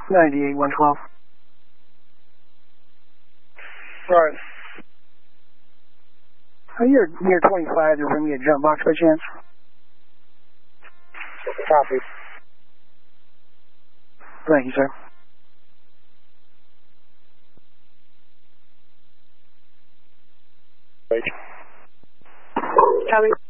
98, 112. Right. You're near 25. There's going to be a jump box by chance? Copy. Thank you, sir. Copy.